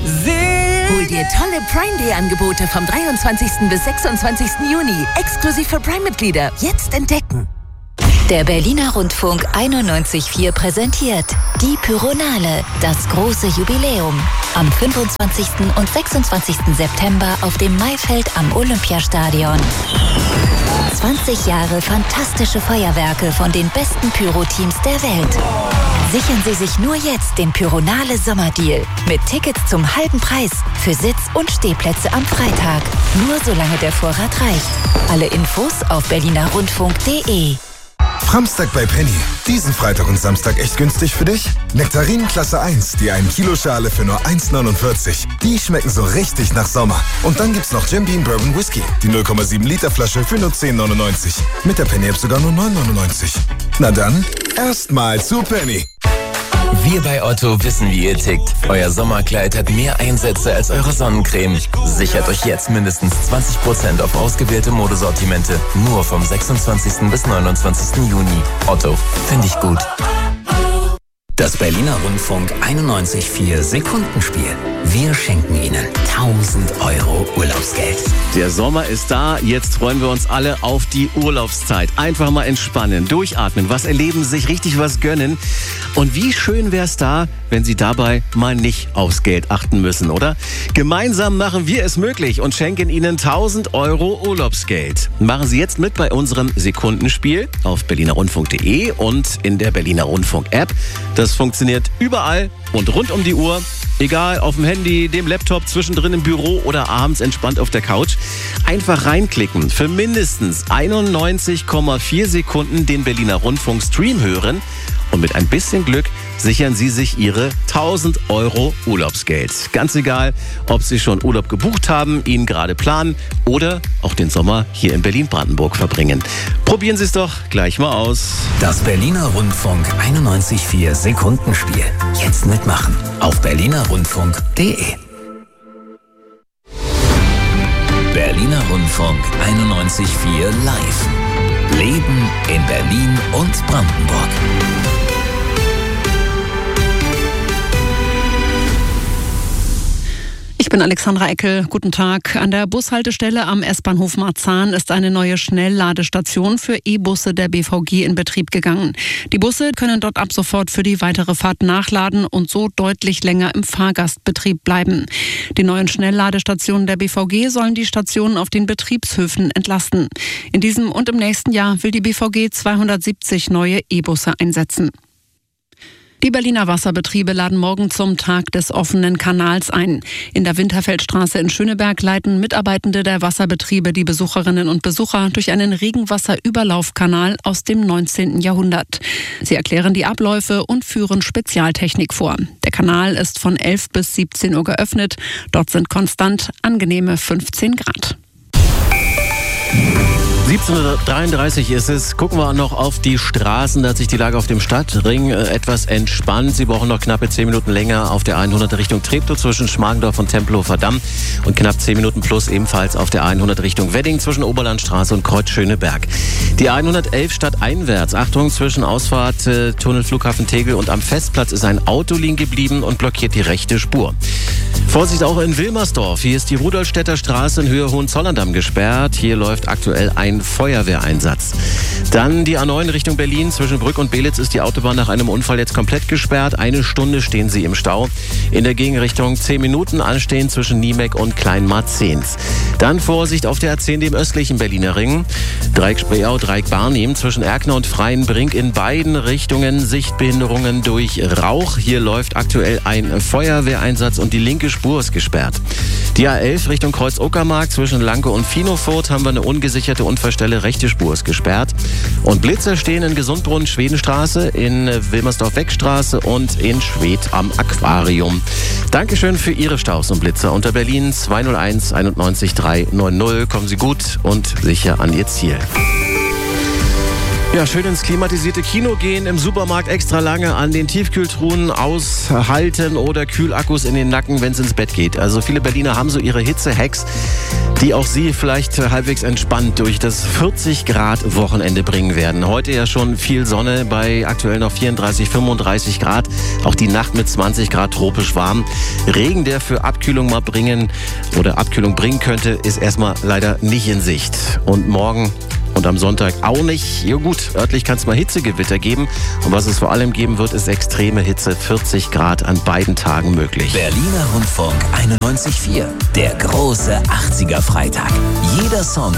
Hol dir tolle Prime Day Angebote vom 23. bis 26. Juni. Exklusiv für Prime-Mitglieder. Jetzt entdecken. Der Berliner Rundfunk 91.4 präsentiert die Pyronale, das große Jubiläum. Am 25. und 26. September auf dem Maifeld am Olympiastadion. 20 Jahre fantastische Feuerwerke von den besten Pyro-Teams der Welt. Sichern Sie sich nur jetzt den Pyronale Sommerdeal mit Tickets zum halben Preis für Sitz- und Stehplätze am Freitag. Nur solange der Vorrat reicht. Alle Infos auf berlinerrundfunk.de. Framstag bei Penny. Diesen Freitag und Samstag echt günstig für dich? Nektarinen Klasse 1, die 1 Kilo Schale für nur 1,49. Die schmecken so richtig nach Sommer. Und dann gibt's noch Jim Beam Bourbon Whisky, die 0,7 Liter Flasche für nur 10,99. Mit der Penny-App sogar nur 9,99. Na dann, erstmal zu Penny. Wir bei Otto wissen, wie ihr tickt. Euer Sommerkleid hat mehr Einsätze als eure Sonnencreme. Sichert euch jetzt mindestens 20% auf ausgewählte Modesortimente. Nur vom 26. bis 29. Juni. Otto, finde ich gut. Das Berliner Rundfunk 91.4 Sekundenspiel. Wir schenken Ihnen 1.000 € Urlaubsgeld. Der Sommer ist da, jetzt freuen wir uns alle auf die Urlaubszeit. Einfach mal entspannen, durchatmen, was erleben, sich richtig was gönnen. Und wie schön wäre es da, wenn Sie dabei mal nicht aufs Geld achten müssen, oder? Gemeinsam machen wir es möglich und schenken Ihnen 1.000 € Urlaubsgeld. Machen Sie jetzt mit bei unserem Sekundenspiel auf berlinerrundfunk.de und in der Berliner Rundfunk-App. Das funktioniert überall und rund um die Uhr. Egal, auf dem Handy, dem Laptop, zwischendrin im Büro oder abends entspannt auf der Couch. Einfach reinklicken, für mindestens 91,4 Sekunden den Berliner Rundfunk Stream hören. Und mit ein bisschen Glück sichern Sie sich Ihre 1.000 € Urlaubsgeld. Ganz egal, ob Sie schon Urlaub gebucht haben, ihn gerade planen oder auch den Sommer hier in Berlin-Brandenburg verbringen. Probieren Sie es doch gleich mal aus. Das Berliner Rundfunk 91.4 Sekundenspiel. Jetzt mitmachen auf berlinerrundfunk.de. Berliner Rundfunk 91.4 live. Leben in Berlin und Brandenburg. Ich bin Alexandra Eckel. Guten Tag. An der Bushaltestelle am S-Bahnhof Marzahn ist eine neue Schnellladestation für E-Busse der BVG in Betrieb gegangen. Die Busse können dort ab sofort für die weitere Fahrt nachladen und so deutlich länger im Fahrgastbetrieb bleiben. Die neuen Schnellladestationen der BVG sollen die Stationen auf den Betriebshöfen entlasten. In diesem und im nächsten Jahr will die BVG 270 neue E-Busse einsetzen. Die Berliner Wasserbetriebe laden morgen zum Tag des offenen Kanals ein. In der Winterfeldstraße in Schöneberg leiten Mitarbeitende der Wasserbetriebe die Besucherinnen und Besucher durch einen Regenwasserüberlaufkanal aus dem 19. Jahrhundert. Sie erklären die Abläufe und führen Spezialtechnik vor. Der Kanal ist von 11 bis 17 Uhr geöffnet. Dort sind konstant angenehme 15 Grad. 17:33 ist es. Gucken wir noch auf die Straßen. Da hat sich die Lage auf dem Stadtring etwas entspannt. Sie brauchen noch knappe 10 Minuten länger auf der 100 Richtung Treptow zwischen Schmargendorf und Tempelhofer Damm und knapp 10 Minuten plus ebenfalls auf der 100 Richtung Wedding zwischen Oberlandstraße und Kreuz Schöneberg. Die 111 stadteinwärts. Achtung, zwischen Ausfahrt Tunnel Flughafen Tegel und am Festplatz ist ein Auto liegen geblieben und blockiert die rechte Spur. Vorsicht auch in Wilmersdorf. Hier ist die Rudolstädter Straße in Höhe Hohenzollern-Damm gesperrt. Hier läuft aktuell ein Feuerwehreinsatz. Dann die A9 Richtung Berlin. Zwischen Brück und Belitz ist die Autobahn nach einem Unfall jetzt komplett gesperrt. 1 Stunde stehen Sie im Stau. In der Gegenrichtung 10 Minuten anstehen zwischen Niemek und Kleinmarzens. Dann Vorsicht auf der A10, dem östlichen Berliner Ring. Dreieck Spreeau, Dreieck Barnim. Zwischen Erkner und Freienbrink in beiden Richtungen Sichtbehinderungen durch Rauch. Hier läuft aktuell ein Feuerwehreinsatz und die linke Spur ist gesperrt. Die A11 Richtung Kreuz-Uckermark zwischen Lanke und Finofurt haben wir eine ungesicherte Unfallstelle. Rechte Spur ist gesperrt. Und Blitzer stehen in Gesundbrunnen, Schwedenstraße, in Wilmersdorf-Weckstraße und in Schwedt am Aquarium. Dankeschön für Ihre Staus und Blitzer unter Berlin 201 91 390. Kommen Sie gut und sicher an Ihr Ziel. Ja, schön ins klimatisierte Kino gehen, im Supermarkt extra lange an den Tiefkühltruhen aushalten oder Kühlakkus in den Nacken, wenn es ins Bett geht. Also viele Berliner haben so ihre Hitze-Hacks, die auch Sie vielleicht halbwegs entspannt durch das 40-Grad-Wochenende bringen werden. Heute ja schon viel Sonne bei aktuell noch 34, 35 Grad. Auch die Nacht mit 20 Grad tropisch warm. Regen, der für Abkühlung mal bringen oder Abkühlung bringen könnte, ist erstmal leider nicht in Sicht. Und morgen und am Sonntag auch nicht. Ja gut, örtlich kann es mal Hitzegewitter geben. Und was es vor allem geben wird, ist extreme Hitze. 40 Grad an beiden Tagen möglich. Berliner Rundfunk 91.4. Der große 80er Freitag. Jeder Song